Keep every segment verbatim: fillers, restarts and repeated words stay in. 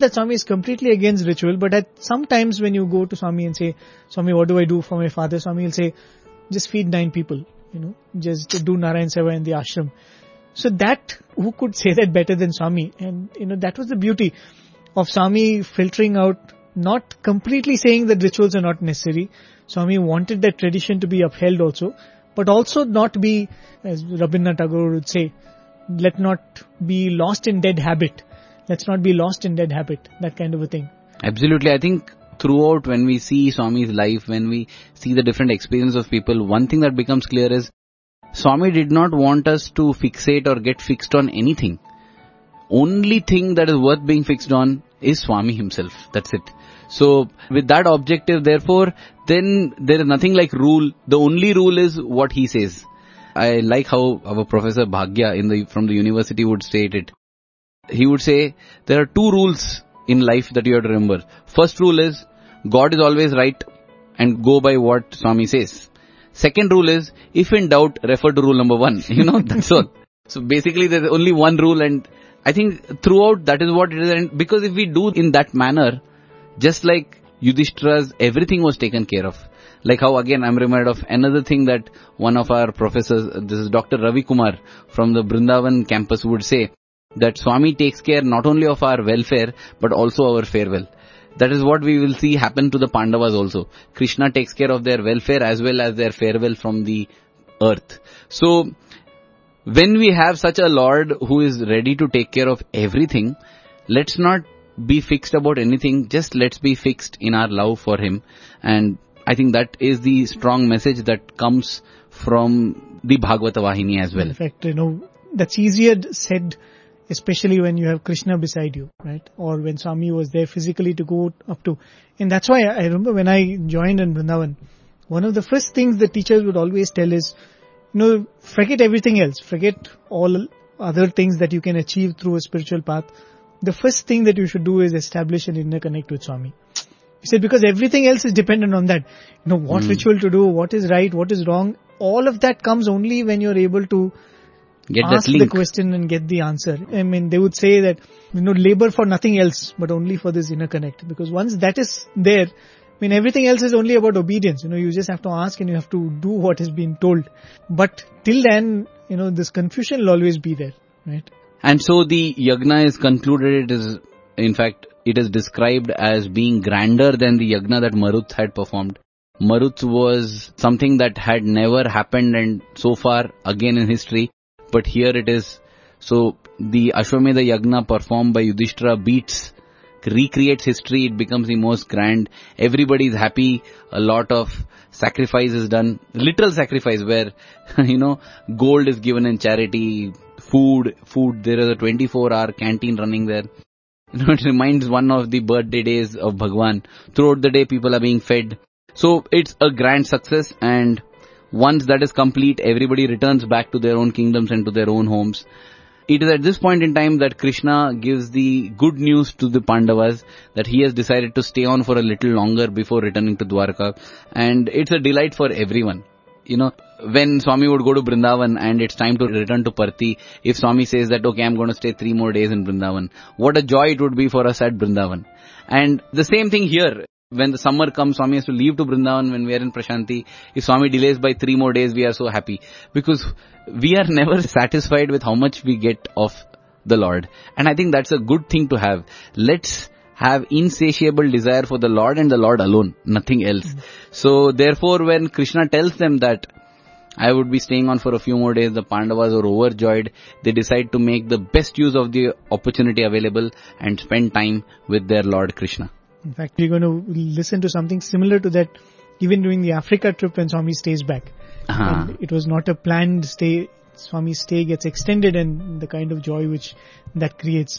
that Swami is completely against ritual, but at sometimes when you go to Swami and say, Swami, what do I do for my father? Swami will say, just feed nine people, you know, just do Narayan Seva in the ashram. So that, who could say that better than Swami? And, you know, that was the beauty of Swami filtering out, not completely saying that rituals are not necessary. Swami wanted that tradition to be upheld also, but also not be, as Rabindranath Tagore would say, let not be lost in dead habit. Let's not be lost in dead habit, that kind of a thing. Absolutely. I think throughout when we see Swami's life, when we see the different experiences of people, one thing that becomes clear is Swami did not want us to fixate or get fixed on anything. Only thing that is worth being fixed on is Swami himself. That's it. So with that objective, therefore, then there is nothing like rule. The only rule is what he says. I like how our Professor Bhagya in the from the university would state it. He would say, there are two rules in life that you have to remember. First rule is, God is always right and go by what Swami says. Second rule is, if in doubt, refer to rule number one. You know, that's all. So basically there's only one rule, and I think throughout that is what it is. And because if we do in that manner, just like Yudhishthira's, everything was taken care of. Like how again I'm reminded of another thing that one of our professors, this is Doctor Ravi Kumar from the Brindavan campus, would say, that Swami takes care not only of our welfare but also our farewell. That is what we will see happen to the Pandavas also. Krishna takes care of their welfare as well as their farewell from the earth. So when we have such a Lord who is ready to take care of everything, let's not be fixed about anything, just let's be fixed in our love for him. And I think that is the strong message that comes from the Bhagavata Vahini as well. In fact, you know, that's easier said, especially when you have Krishna beside you, right? Or when Swami was there physically to go up to. And that's why I remember when I joined in Vrindavan, one of the first things the teachers would always tell is, you know, forget everything else. Forget all other things that you can achieve through a spiritual path. The first thing that you should do is establish an inner connect with Swami. He said, because everything else is dependent on that. You know, what mm. ritual to do, what is right, what is wrong. All of that comes only when you're able to get ask that link. The question and get the answer. I mean, they would say that, you know, labor for nothing else, but only for this inner connect. Because once that is there, I mean, everything else is only about obedience. You know, you just have to ask and you have to do what is being told. But till then, you know, this confusion will always be there, right? And so the yagna is concluded. It is, in fact, it is described as being grander than the yagna that Maruth had performed. Maruth was something that had never happened, and so far again in history. But here it is. So the Ashwamedha Yagna performed by Yudhishthira beats, recreates history. It becomes the most grand. Everybody is happy. A lot of sacrifice is done. Literal sacrifice where, you know, gold is given in charity, food, food. There is a twenty-four hour canteen running there. You know, it reminds one of the birthday days of Bhagwan. Throughout the day people are being fed. So it's a grand success, and once that is complete, everybody returns back to their own kingdoms and to their own homes. It is at this point in time that Krishna gives the good news to the Pandavas that he has decided to stay on for a little longer before returning to Dwarka. And it's a delight for everyone. You know, when Swami would go to Vrindavan and it's time to return to Parthi, if Swami says that, okay, I'm going to stay three more days in Vrindavan, what a joy it would be for us at Vrindavan. And the same thing here. When the summer comes, Swami has to leave to Vrindavan when we are in Prashanti. If Swami delays by three more days, we are so happy. Because we are never satisfied with how much we get of the Lord. And I think that's a good thing to have. Let's have insatiable desire for the Lord and the Lord alone, nothing else. Mm-hmm. So therefore, when Krishna tells them that I would be staying on for a few more days, the Pandavas are overjoyed. They decide to make the best use of the opportunity available and spend time with their Lord Krishna. In fact, we're going to listen to something similar to that even during the Africa trip when Swami stays back. Uh-huh. It was not a planned stay. Swami's stay gets extended and the kind of joy which that creates.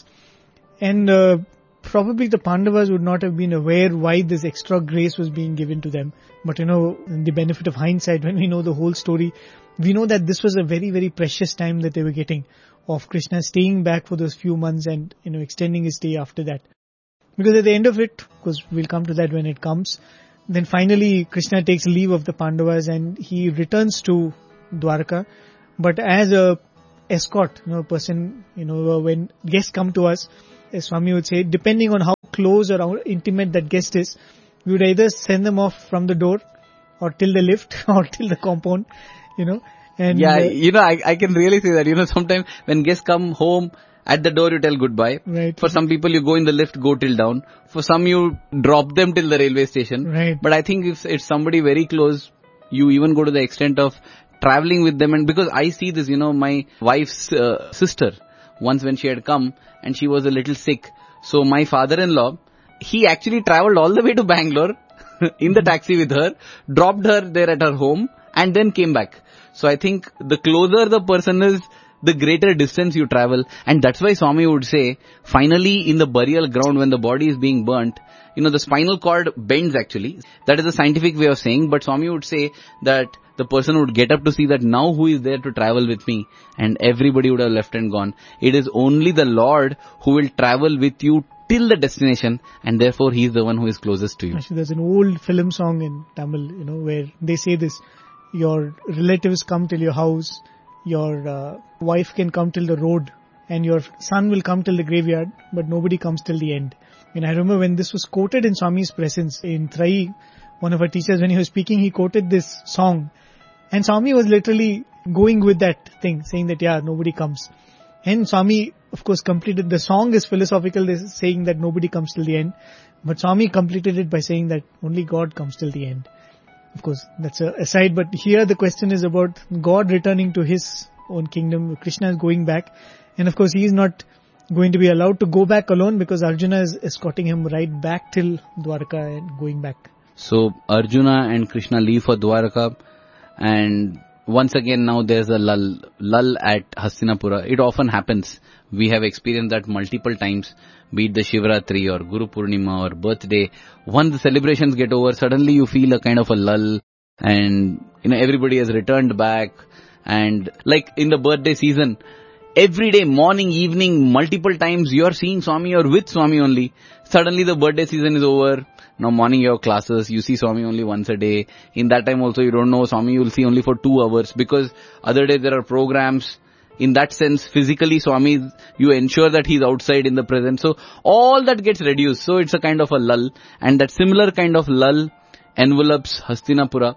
And uh, probably the Pandavas would not have been aware why this extra grace was being given to them. But you know, in the benefit of hindsight, when we know the whole story, we know that this was a very, very precious time that they were getting of Krishna staying back for those few months and, you know, extending his stay after that. Because at the end of it, because we'll come to that when it comes, then finally Krishna takes leave of the Pandavas and he returns to Dwarka. But as a escort, you know, person, you know, when guests come to us, as Swami would say, depending on how close or how intimate that guest is, we would either send them off from the door or till the lift or till the compound, you know. And yeah, uh, you know, I, I can really say that, you know, sometimes when guests come home, at the door you tell goodbye. Right. For some people you go in the lift, go till down. For some you drop them till the railway station. Right. But I think if it's somebody very close, you even go to the extent of traveling with them. And because I see this, you know, my wife's uh, sister, once when she had come and she was a little sick. So my father-in-law, he actually traveled all the way to Bangalore in the taxi with her, dropped her there at her home and then came back. So I think the closer the person is, the greater distance you travel. And that's why Swami would say, finally in the burial ground when the body is being burnt, you know, the spinal cord bends actually. That is a scientific way of saying, but Swami would say that the person would get up to see that now who is there to travel with me, and everybody would have left and gone. It is only the Lord who will travel with you till the destination, and therefore he is the one who is closest to you. Actually, there's an old film song in Tamil, you know, where they say this: your relatives come till your house, your uh, wife can come till the road, and your son will come till the graveyard, but nobody comes till the end. And I remember when this was quoted in Swami's presence in Trai, one of our teachers, when he was speaking, he quoted this song. And Swami was literally going with that thing, saying that, yeah, nobody comes. And Swami, of course, completed, the song is philosophical, saying that nobody comes till the end. But Swami completed it by saying that only God comes till the end. Of course, that's a aside, but here the question is about God returning to his own kingdom. Krishna is going back. And of course, he is not going to be allowed to go back alone because Arjuna is escorting him right back till Dwarka and going back. So Arjuna and Krishna leave for Dwarka, and once again now there's a lull, lull at Hastinapura. It often happens. We have experienced that multiple times, be it the Shivratri or Guru Purnima or birthday. Once the celebrations get over, suddenly you feel a kind of a lull, and you know everybody has returned back. And like in the birthday season, every day, morning, evening, multiple times you are seeing Swami or with Swami only. Suddenly the birthday season is over. Now morning you have classes, you see Swami only once a day. In that time also you don't know Swami, you will see only for two hours because other days there are programs. In that sense, physically Swami, you ensure that he's outside in the present. So all that gets reduced. So it's a kind of a lull. And that similar kind of lull envelops Hastinapura.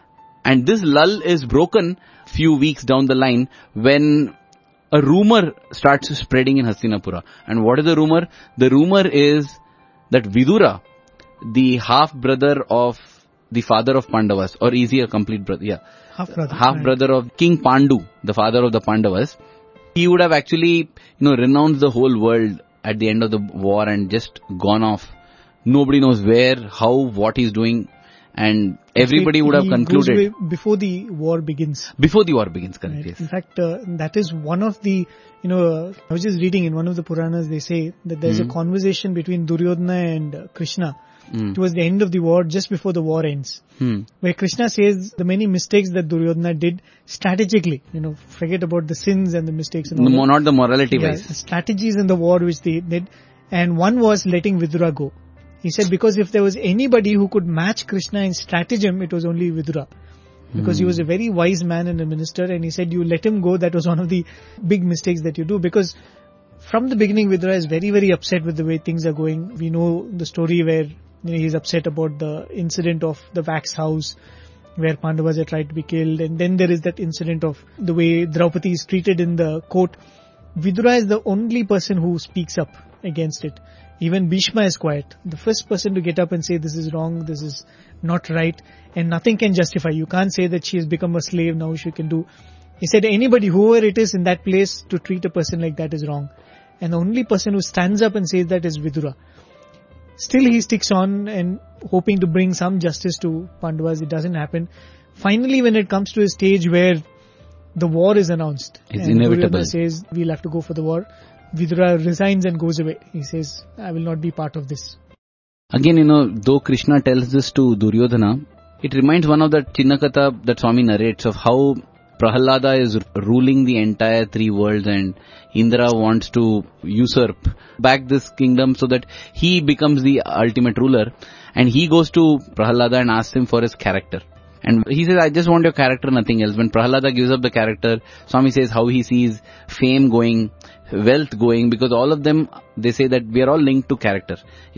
And this lull is broken few weeks down the line when a rumor starts spreading in Hastinapura. And what is the rumor? The rumor is that Vidura, the half-brother of the father of Pandavas, or is he a complete brother? Yeah. Half-brother. Half-brother of King Pandu, the father of the Pandavas. He would have actually, you know, renounced the whole world at the end of the war and just gone off. Nobody knows where, how, what he's doing. And everybody would have he concluded. Goes away before the war begins. Before the war begins, correct, Right. yes. In fact, uh, that is one of the, you know, uh, I was just reading in one of the Puranas, they say that there's mm. a conversation between Duryodhana and uh, Krishna mm. towards the end of the war, just before the war ends. Mm. Where Krishna says the many mistakes that Duryodhana did strategically, you know, forget about the sins and the mistakes and all no, that. Not the morality yeah, wise. The strategies in the war which they did. And one was letting Vidura go. He said because if there was anybody who could match Krishna in stratagem, it was only Vidura. Because hmm. he was a very wise man and a minister, and he said you let him go, that was one of the big mistakes that you do. Because from the beginning Vidura is very, very upset with the way things are going. We know the story where you know, he's upset about the incident of the wax house where Pandavas are tried to be killed. And then there is that incident of the way Draupadi is treated in the court. Vidura is the only person who speaks up against it. Even Bhishma is quiet. The first person to get up and say this is wrong, this is not right, and nothing can justify. You can't say that she has become a slave, now she can do. He said anybody, whoever it is in that place, to treat a person like that is wrong. And the only person who stands up and says that is Vidura. Still he sticks on and hoping to bring some justice to Pandavas. It doesn't happen. Finally, when it comes to a stage where the war is announced, it's and inevitable. Duryodhana says we'll have to go for the war, Vidura resigns and goes away. He says, I will not be part of this. Again, you know, though Krishna tells this to Duryodhana, it reminds one of the Chinnakatha that Swami narrates of how Prahalada is ruling the entire three worlds and Indra wants to usurp back this kingdom so that he becomes the ultimate ruler. And he goes to Prahalada and asks him for his character. And he says, I just want your character, nothing else. When Prahalada gives up the character, Swami says how he sees fame going, wealth going, because all of them, they say that we are all linked to character.